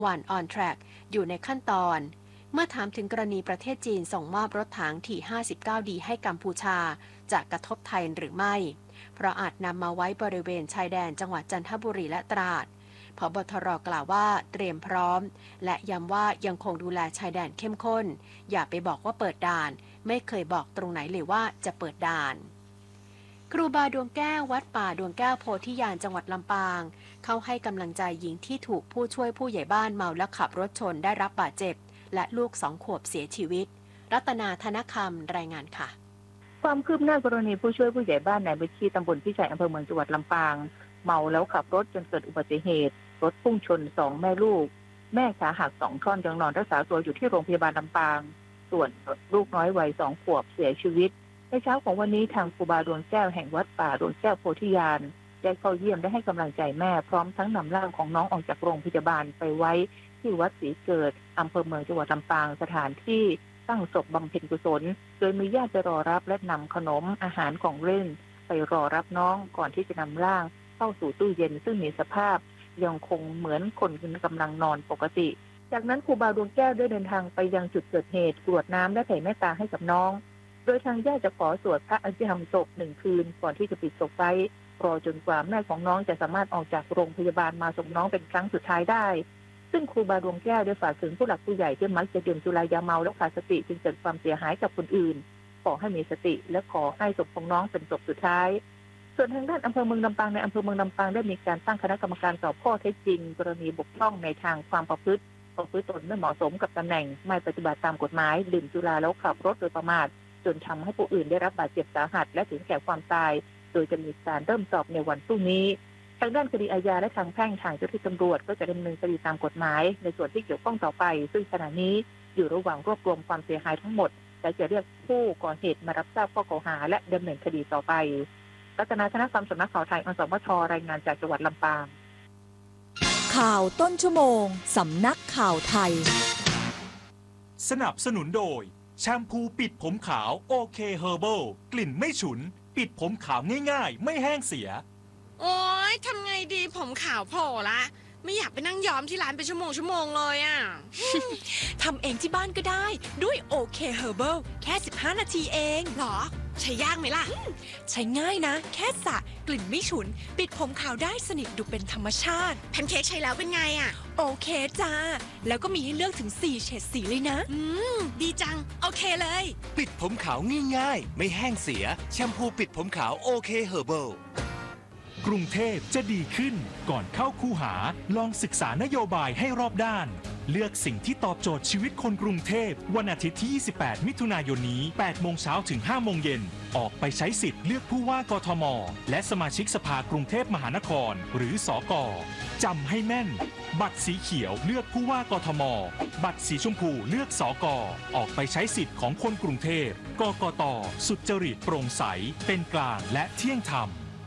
One on Track อยู่ในขั้นตอนเมื่อถามถึงกรณีประเทศจีนส่งมอบรถถังที่ 59D ให้กัมพูชาจะกระทบไทยหรือไม่เพราะอาจนำมาไว้บริเวณชายแดนจังหวัดจันทบุรีและตราดผบทรกล่าวว่าเตรียมพร้อมและย้ำว่ายังคงดูแลชายแดนเข้มข้นอย่าไปบอกว่าเปิดด่านไม่เคยบอกตรงไหนเลยว่าจะเปิดด่านครูบาดวงแก้ววัดป่าดวงแก้วโพธิญาณจังหวัดลำปางเข้าให้กำลังใจหญิงที่ถูกผู้ช่วยผู้ใหญ่บ้านเมาและขับรถชนได้รับบาดเจ็บและลูก2 ขวบเสียชีวิตรัตนาธนคำรายงานค่ะความคืบหน้ากรณีผู้ช่วยผู้ใหญ่บ้านในพื้นที่ตำบลพิชัยอำเภอเมืองจังหวัดลำปางเมาแล้วขับรถจนเกิดอุบัติเหตุรถพุ่งชน2 แม่ลูกแม่ขาหัก2 ท่อนยังนอนรักษาตัวอยู่ที่โรงพยาบาลลำปางส่วนลูกน้อยวัย2 ขวบเสียชีวิตในเช้าของวันนี้ทางครูบาดวงแก้วแห่งวัดป่าดวงแก้วโพธิญาณได้เข้าเยี่ยมและให้กำลังใจแม่พร้อมทั้งนำร่างของน้องออกจากโรงพยาบาลไปไว้ที่วัดศรีเกิดอำเภอเมืองจังหวัดลำปางสถานที่ตั้งศพบำเพ็ญกุศลโดยมีญาติไปรอรับและนำขนมอาหารของเล่นไปรอรับน้องก่อนที่จะนำร่างเข้าสู่ตู้เย็นซึ่งมีสภาพยังคงเหมือนคนกำลังนอนปกติจากนั้นครูบาดวงแก้วได้เดินทางไปยังจุดเกิดเหตุกรวดน้ำและแผ่เมตตาให้กับน้องโดยทางญาติจะขอสวดพระอภิธรรมศพ1 คืนก่อนที่จะปิดศพไว้รอจนกว่าแม่ของน้องจะสามารถออกจากโรงพยาบาลมาส่งน้องเป็นครั้งสุดท้ายได้ซึ่งครูบาดวงแก้วได้ฝากถึงผู้หลักผู้ใหญ่ที่มักจะดื่มสุรายาเมาและขาดสติจึงเกิดความเสียหายกับคนอื่นขอให้มีสติและขอให้ศพของน้องเป็นศพสุดท้ายส่วนทางด้านอำเภอเมืองลำปางในอำเภอเมืองลำปางได้มีการตั้งคณะกรรมการสอบข้อเท็จจริงกรณีบกพร่องในทางความประพฤติตนไม่เหมาะสมกับตำแหน่งไม่ปฏิบัติตามกฎหมายดื่มสุราแล้วขับรถโดยประมาทจนทำให้ผู้อื่นได้รับบาดเจ็บสาหัสและถึงแก่ความตายโดยจะมีการเริ่มสอบในวันพรุ่งนี้ทางด้านคดีอาญาและทางแพ่งทางเจ้าหน้าที่ตำรวจก็จะดำเนินคดีตามกฎหมายในส่วนที่เกี่ยวข้องต่อไปซึ่งขณะนี้อยู่ระหว่างรวบรวมความเสียหายทั้งหมดและจะเรียกผู้ก่อเหตุมารับทราบข้อกล่าวหาและดำเนินคดีต่อไปรัตนาธนคำสำนักข่าวไทยอสมทรายงานจากจังหวัดลำปางข่าวต้นชั่วโมงสำนักข่าวไทยสนับสนุนโดยแชมพูปิดผมขาวโอเคเฮอร์เบิลกลิ่นไม่ฉุนปิดผมขาวง่ายๆไม่แห้งเสียโอ๊ยทำไงดีผมขาวโผล่ละไม่อยากไปนั่งย้อมที่ร้านเป็นชั่วโมงเลยอ่ะทำเองที่บ้านก็ได้ด้วยโอเคเฮอร์เบิลแค่15 นาทีเองหรอใช้ยากไหมล่ะใช้ง่ายนะแค่สระกลิ่นไม่ฉุนปิดผมขาวได้สนิทดูเป็นธรรมชาติแพนเค้กใช้แล้วเป็นไงอ่ะโอเคจ้าแล้วก็มีให้เลือกถึง4 เฉดสีเลยนะดีจังโอเคเลยปิดผมขาวง่ายๆไม่แห้งเสียแชมพูปิดผมขาวโอเคเฮอร์เบิลกรุงเทพจะดีขึ้นก่อนเข้าคูหาลองศึกษานโยบายให้รอบด้านเลือกสิ่งที่ตอบโจทย์ชีวิตคนกรุงเทพวันอาทิตย์ที่28 มิถุนายนนี้ 8 โมงเช้าถึง 5 โมงเย็นออกไปใช้สิทธิ์เลือกผู้ว่ากทมและสมาชิกสภากรุงเทพมหานครหรือสก.จำให้แม่นบัตรสีเขียวเลือกผู้ว่ากทมบัตรสีชมพูเลือกสก.ออกไปใช้สิทธิ์ของคนกรุงเทพกกต.สุจริตโปร่งใสเป็นกลางและเที่ยงธรรม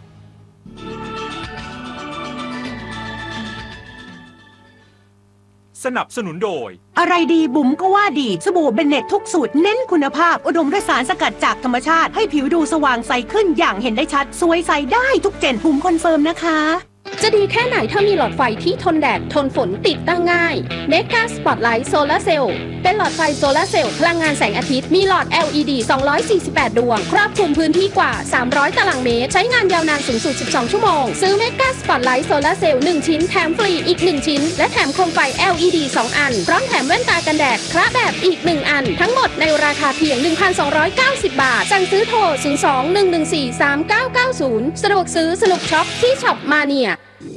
สนับสนุนโดยอะไรดีบุ๋มก็ว่าดีสบู่เบนเน็ตทุกสูตรเน้นคุณภาพอุดมด้วยสารสกัดจากธรรมชาติให้ผิวดูสว่างใสขึ้นอย่างเห็นได้ชัดสวยใสได้ทุกเจนบุ๋มคอนเฟิร์มนะคะจะดีแค่ไหนถ้ามีหลอดไฟที่ทนแดดทนฝนติดตั้งง่าย Mega Spotlight Solar Cell เป็นหลอดไฟโซลาร์เซลล์พลังงานแสงอาทิตย์มีหลอด LED 248 ดวงครอบคลุมพื้นที่กว่า300 ตารางเมตรใช้งานยาวนานสูงสุด12 ชั่วโมงซื้อ Mega Spotlight Solar Cell 1 ชิ้นแถมฟรีอีก1 ชิ้นและแถมโคมไฟ LED 2 อันพร้อมแถมแว่นตากันแดดคระแบบอีก1 อันทั้งหมดในราคาเพียง 1,290 บาทสั่งซื้อโทร 02-114-3990 สะดวกซื้อสนุกช็อปที่ช็อปมาเนีย